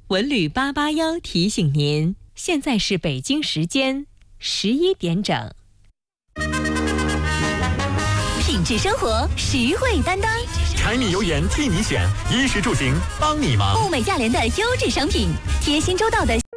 文旅881提醒您，现在是北京时间11点整。 品质生活，实惠担当。 柴米油盐替你选，衣食住行帮你忙。 物美价廉的优质商品，贴心周到的